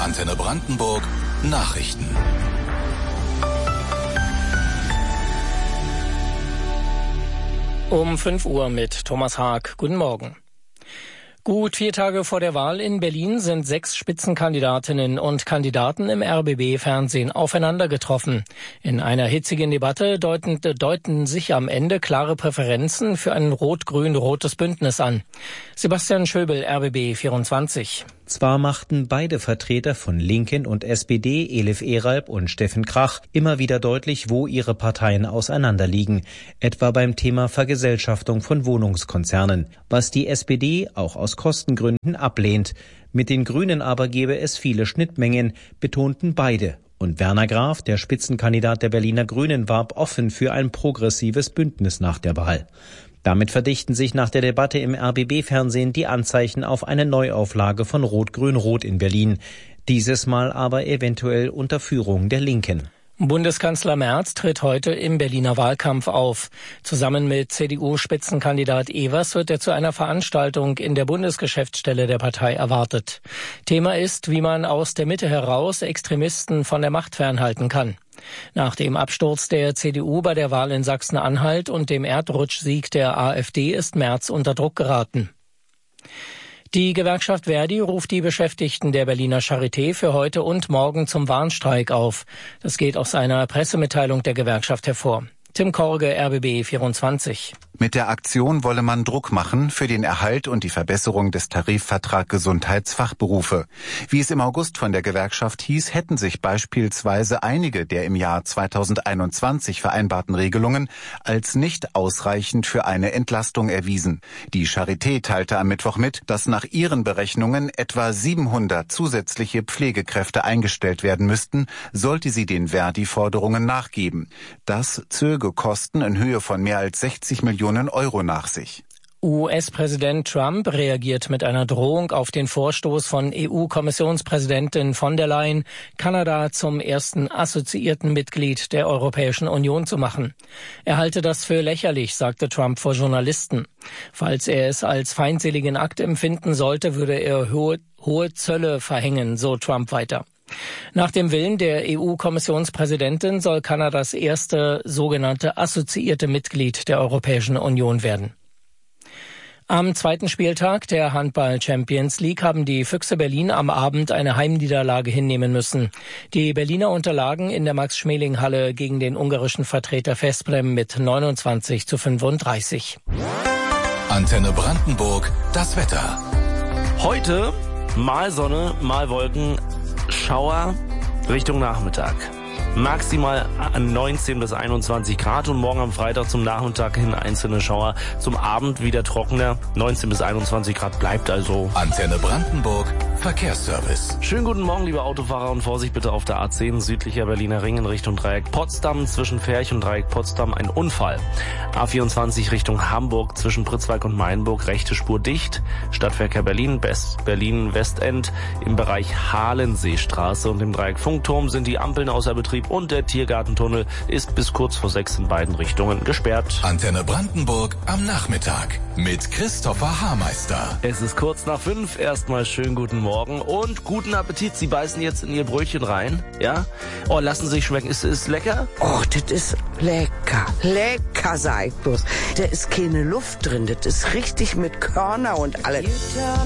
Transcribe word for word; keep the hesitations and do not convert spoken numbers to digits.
Antenne Brandenburg Nachrichten. Um fünf Uhr mit Thomas Haag. Guten Morgen. Gut vier Tage vor der Wahl in Berlin sind sechs Spitzenkandidatinnen und Kandidaten im R B B-Fernsehen aufeinander getroffen. In einer hitzigen Debatte deuten, deuten sich am Ende klare Präferenzen für ein rot-grün-rotes Bündnis an. Sebastian Schöbel, R B B vierundzwanzig. Zwar machten beide Vertreter von Linken und S P D, Elif Eralp und Steffen Krach, immer wieder deutlich, wo ihre Parteien auseinanderliegen, etwa beim Thema Vergesellschaftung von Wohnungskonzernen, was die S P D auch aus Kostengründen ablehnt. Mit den Grünen aber gebe es viele Schnittmengen, betonten beide. Und Werner Graf, der Spitzenkandidat der Berliner Grünen, warb offen für ein progressives Bündnis nach der Wahl. Damit verdichten sich nach der Debatte im R B B-Fernsehen die Anzeichen auf eine Neuauflage von Rot-Grün-Rot in Berlin. Dieses Mal aber eventuell unter Führung der Linken. Bundeskanzler Merz tritt heute im Berliner Wahlkampf auf. Zusammen mit C D U-Spitzenkandidat Evers wird er zu einer Veranstaltung in der Bundesgeschäftsstelle der Partei erwartet. Thema ist, wie man aus der Mitte heraus Extremisten von der Macht fernhalten kann. Nach dem Absturz der C D U bei der Wahl in Sachsen-Anhalt und dem Erdrutschsieg der AfD ist Merz unter Druck geraten. Die Gewerkschaft Verdi ruft die Beschäftigten der Berliner Charité für heute und morgen zum Warnstreik auf. Das geht aus einer Pressemitteilung der Gewerkschaft hervor. Tim Korge, R B B vierundzwanzig. Mit der Aktion wolle man Druck machen für den Erhalt und die Verbesserung des Tarifvertrag Gesundheitsfachberufe. Wie es im August von der Gewerkschaft hieß, hätten sich beispielsweise einige der im Jahr zweitausendeinundzwanzig vereinbarten Regelungen als nicht ausreichend für eine Entlastung erwiesen. Die Charité teilte am Mittwoch mit, dass nach ihren Berechnungen etwa siebenhundert zusätzliche Pflegekräfte eingestellt werden müssten, sollte sie den Verdi-Forderungen nachgeben. Das zöge Kosten in Höhe von mehr als sechzig Millionen Euro nach sich. U S-Präsident Trump reagiert mit einer Drohung auf den Vorstoß von E U-Kommissionspräsidentin von der Leyen, Kanada zum ersten assoziierten Mitglied der Europäischen Union zu machen. Er halte das für lächerlich, sagte Trump vor Journalisten. Falls er es als feindseligen Akt empfinden sollte, würde er hohe, hohe Zölle verhängen, so Trump weiter. Nach dem Willen der E U-Kommissionspräsidentin soll Kanadas erste sogenannte assoziierte Mitglied der Europäischen Union werden. Am zweiten Spieltag der Handball-Champions League haben die Füchse Berlin am Abend eine Heimniederlage hinnehmen müssen. Die Berliner unterlagen in der Max-Schmeling-Halle gegen den ungarischen Vertreter Veszprém mit neunundzwanzig zu fünfunddreißig. Antenne Brandenburg, das Wetter. Heute mal Sonne, mal Wolken, Schauer Richtung Nachmittag. Maximal neunzehn bis einundzwanzig Grad und morgen am Freitag zum Nachmittag hin einzelne Schauer. Zum Abend wieder trockener. neunzehn bis einundzwanzig Grad bleibt also. Antenne Brandenburg, Verkehrsservice. Schönen guten Morgen, liebe Autofahrer, und Vorsicht bitte auf der A zehn südlicher Berliner Ring in Richtung Dreieck Potsdam. Zwischen Ferch und Dreieck Potsdam ein Unfall. A vierundzwanzig Richtung Hamburg zwischen Pritzwalk und Mainburg rechte Spur dicht. Stadtverkehr Berlin, West Berlin Westend. Im Bereich Halenseestraße und im Dreieck Funkturm sind die Ampeln außer Betrieb und der Tiergartentunnel ist bis kurz vor sechs in beiden Richtungen gesperrt. Antenne Brandenburg am Nachmittag mit Christopher Haarmeister. Es ist kurz nach fünf. Erstmal schönen guten Morgen und guten Appetit. Sie beißen jetzt in Ihr Brötchen rein, ja? Oh, lassen Sie sich schmecken. Ist es lecker? Oh, das ist lecker. Lecker, sag ich bloß. Da ist keine Luft drin. Das ist richtig mit Körner und alles.